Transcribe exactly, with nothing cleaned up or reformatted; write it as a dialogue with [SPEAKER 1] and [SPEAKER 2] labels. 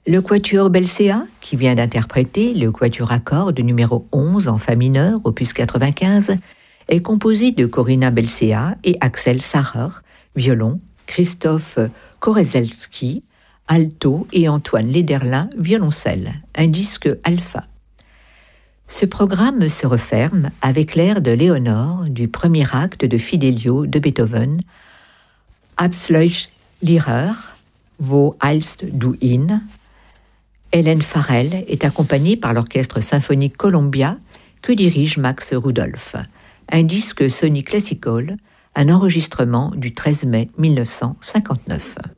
[SPEAKER 1] Le quatuor Belcea, qui vient d'interpréter le quatuor à cordes numéro onze en fa mineur, opus quatre-vingt-quinze, est composé de Corinna Belcea et Axel Sacher, violon, Christophe Korezelski, alto et Antoine Lederlin, violoncelle, un disque alpha. Ce programme se referme avec l'air de Léonore du premier acte de Fidelio de Beethoven, Absolut Lehrer, Wo eilst du hin. Hélène Farrell est accompagnée par l'orchestre symphonique Columbia que dirige Max Rudolph. Un disque Sony Classical, un enregistrement du treize mai mille neuf cent cinquante-neuf.